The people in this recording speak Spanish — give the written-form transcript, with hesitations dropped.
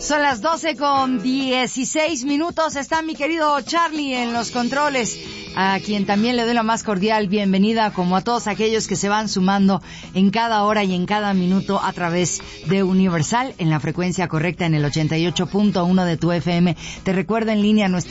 Son las 12:16. Está mi querido Charlie en los controles, a quien también le doy la más cordial bienvenida, como a todos aquellos que se van sumando en cada hora y en cada minuto a través de Universal, en la frecuencia correcta, en el 88.1 de tu FM. Te recuerdo en línea nuestra